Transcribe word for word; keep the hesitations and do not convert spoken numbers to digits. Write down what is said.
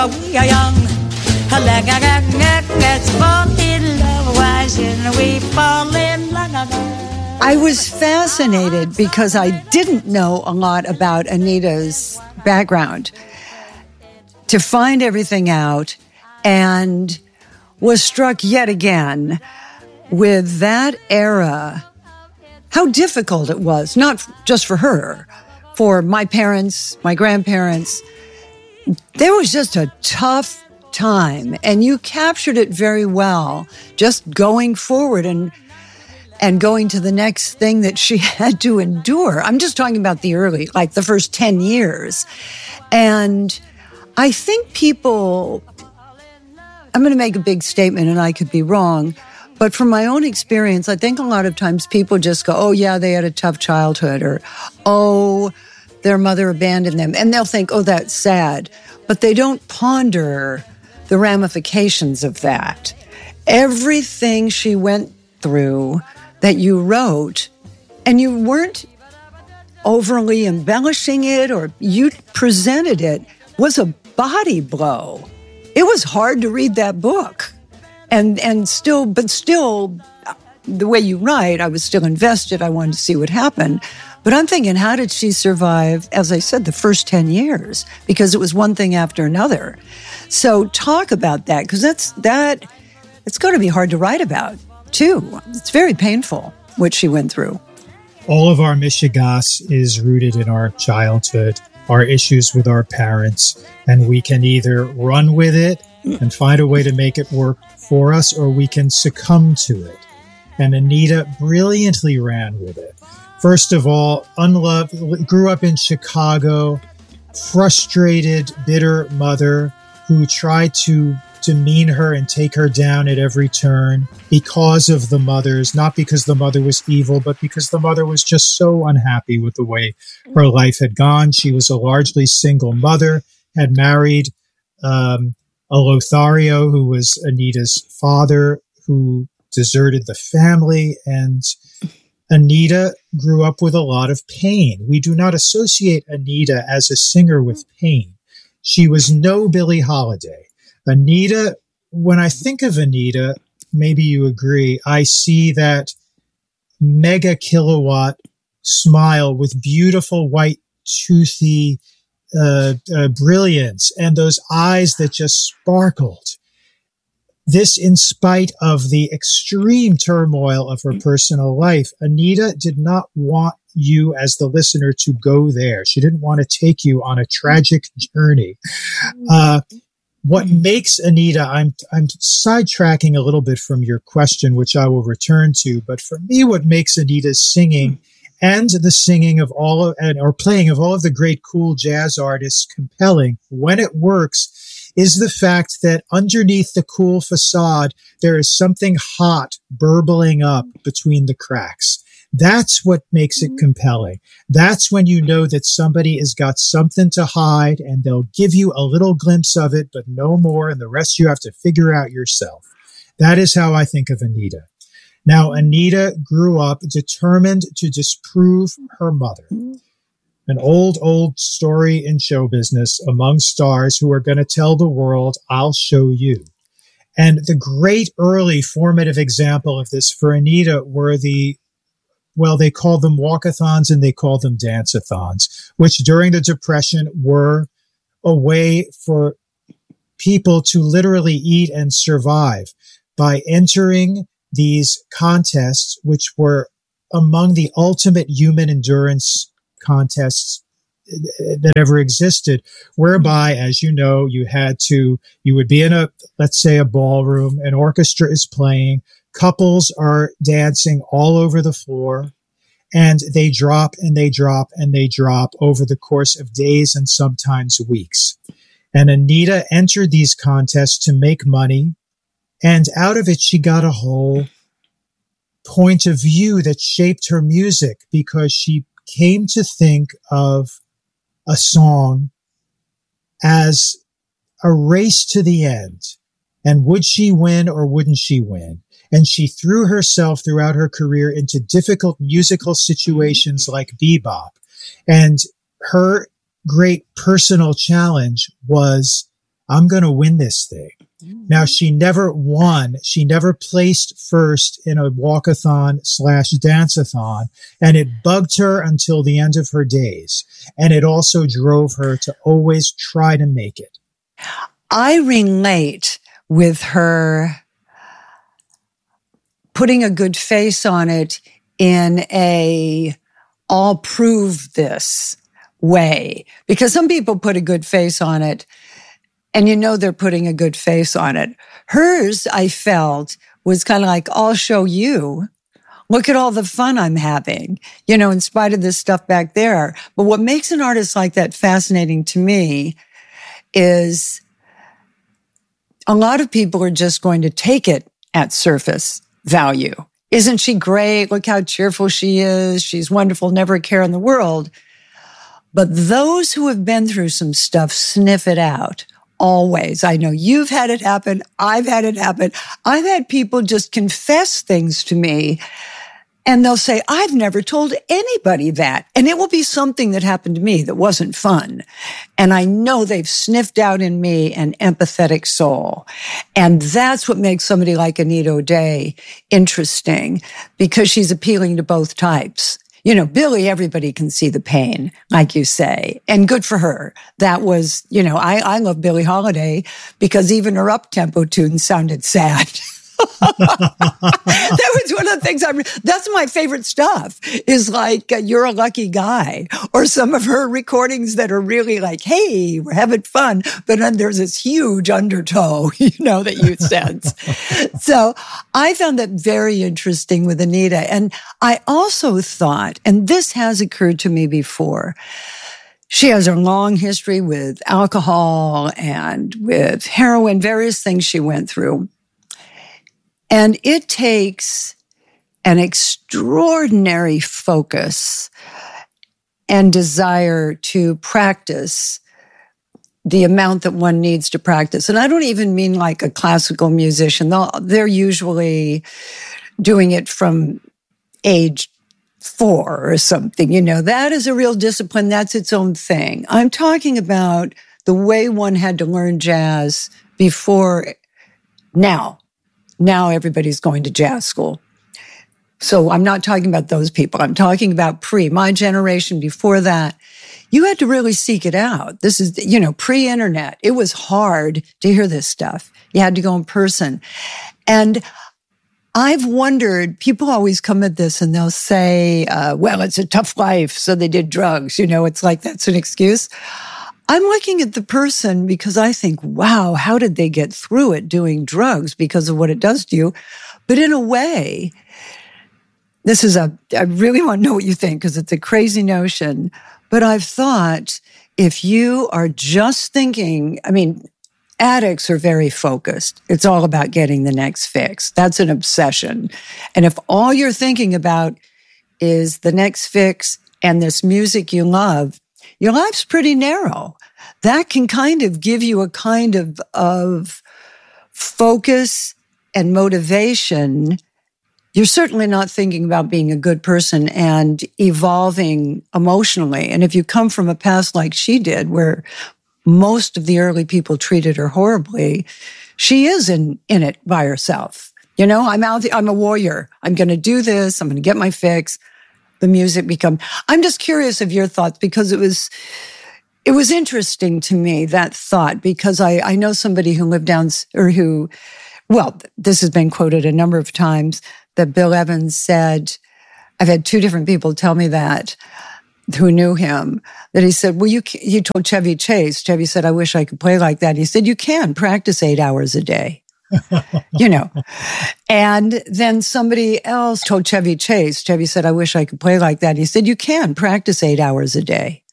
while we are young. Let's fall in love. Why shouldn't we fall in love? I was fascinated because I didn't know a lot about Anita's background. To find everything out, and was struck yet again with that era, how difficult it was, not just for her, for my parents, my grandparents. There was just a tough time, and you captured it very well, just going forward and and going to the next thing that she had to endure. I'm just talking about the early, like the first ten years. And I think people, I'm going to make a big statement and I could be wrong, but from my own experience, I think a lot of times people just go, oh yeah, they had a tough childhood, or, oh, their mother abandoned them. And they'll think, oh, that's sad. But they don't ponder the ramifications of that. Everything she went through that you wrote, and you weren't overly embellishing it, or you presented it, was a body blow. It was hard to read that book. And and still, but still, the way you write, I was still invested. I wanted to see what happened. But I'm thinking, how did she survive, as I said, the first ten years? Because it was one thing after another. So talk about that, because that's that. It's going to be hard to write about, too. It's very painful, what she went through. All of our Mishigas is rooted in our childhood, our issues with our parents, and we can either run with it and find a way to make it work for us, or we can succumb to it. And Anita brilliantly ran with it. First of all, unloved, grew up in Chicago, frustrated, bitter mother who tried to demean her and take her down at every turn because of the mothers, not because the mother was evil, but because the mother was just so unhappy with the way her life had gone. She was a largely single mother, had married um, a Lothario, who was Anita's father, who deserted the family, and Anita grew up with a lot of pain. We do not associate Anita as a singer with pain. She was no Billie Holiday. Anita, when I think of Anita, maybe you agree, I see that mega kilowatt smile with beautiful white toothy uh, uh, brilliance and those eyes that just sparkled. This in spite of the extreme turmoil of her personal life. Anita did not want you as the listener to go there. She didn't want to take you on a tragic journey. Uh, what makes Anita, I'm, I'm sidetracking a little bit from your question, which I will return to, but for me, what makes Anita's singing and the singing of all of, and or playing of all of the great cool jazz artists compelling when it works is the fact that underneath the cool facade, there is something hot burbling up between the cracks. That's what makes it compelling. That's when you know that somebody has got something to hide, and they'll give you a little glimpse of it, but no more, and the rest you have to figure out yourself. That is how I think of Anita. Now, Anita grew up determined to disprove her mother. An old, old story in show business among stars who are going to tell the world, I'll show you. And the great early formative example of this for Anita were the Well, they called them walkathons and they called them dance-a-thons, which during the Depression were a way for people to literally eat and survive by entering these contests, which were among the ultimate human endurance contests that ever existed, whereby, as you know, you had to, you would be in a, let's say a ballroom, an orchestra is playing, couples are dancing all over the floor, and they drop and they drop and they drop over the course of days and sometimes weeks. And Anita entered these contests to make money, and out of it, she got a whole point of view that shaped her music, because she came to think of a song as a race to the end. And would she win or wouldn't she win? And she threw herself throughout her career into difficult musical situations like bebop. And her great personal challenge was I'm going to win this thing. Now, she never won. She never placed first in a walkathon slash dance-a-thon, and it bugged her until the end of her days. And it also drove her to always try to make it. I relate with her putting a good face on it in a I'll prove this way. Because some people put a good face on it and you know they're putting a good face on it. Hers, I felt, was kind of like, I'll show you. Look at all the fun I'm having, you know, in spite of this stuff back there. But what makes an artist like that fascinating to me is a lot of people are just going to take it at surface value. Isn't she great? Look how cheerful she is. She's wonderful, never a care in the world. But those who have been through some stuff sniff it out. Always. I know you've had it happen. I've had it happen. I've had people just confess things to me and they'll say, I've never told anybody that. And it will be something that happened to me that wasn't fun. And I know they've sniffed out in me an empathetic soul. And that's what makes somebody like Anita O'Day interesting, because she's appealing to both types. You know, Billie, everybody can see the pain, like you say, and good for her. That was, you know, I, I love Billie Holiday because even her up-tempo tune sounded sad. That was one of the things I, re- that's my favorite stuff is like, uh, You're a Lucky Guy, or some of her recordings that are really like, hey, we're having fun. But then there's this huge undertow, you know, that you sense. So I found that very interesting with Anita. And I also thought, and this has occurred to me before, she has a long history with alcohol and with heroin, various things she went through. And it takes an extraordinary focus and desire to practice the amount that one needs to practice. And I don't even mean like a classical musician. They'll, they're usually doing it from age four or something. You know, that is a real discipline. That's its own thing. I'm talking about the way one had to learn jazz before now. Now everybody's going to jazz school. So I'm not talking about those people. I'm talking about pre, my generation before that. You had to really seek it out. This is, you know, pre-internet. It was hard to hear this stuff. You had to go in person. And I've wondered, people always come at this and they'll say, uh, well, it's a tough life, so they did drugs. You know, it's like that's an excuse. I'm looking at the person because I think, wow, how did they get through it doing drugs because of what it does to you? But in a way, this is a, I really want to know what you think because it's a crazy notion. But I've thought if you are just thinking, I mean, addicts are very focused. It's all about getting the next fix. That's an obsession. And if all you're thinking about is the next fix and this music you love, your life's pretty narrow. That can kind of give you a kind of, of focus and motivation. You're certainly not thinking about being a good person and evolving emotionally. And if you come from a past like she did, where most of the early people treated her horribly, she is in, in it by herself. You know, I'm out, I'm a warrior. I'm going to do this. I'm going to get my fix. The music become, I'm just curious of your thoughts because it was, it was interesting to me, that thought, because I, I know somebody who lived down, or who, well, this has been quoted a number of times, that Bill Evans said, I've had two different people tell me that, who knew him, that he said, well, you, you told Chevy Chase, Chevy said, I wish I could play like that. He said, you can practice eight hours a day. You know, and then somebody else told Chevy Chase, Chevy said, I wish I could play like that. He said, you can practice eight hours a day.